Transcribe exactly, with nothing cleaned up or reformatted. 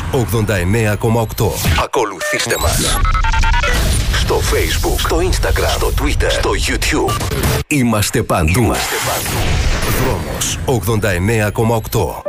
ογδόντα εννέα κόμμα οκτώ. Ακολουθήστε μας στο Facebook, στο Instagram, στο Twitter, στο YouTube. Είμαστε παντού. Είμαστε παντού. Δρόμος ογδόντα εννέα κόμμα οκτώ.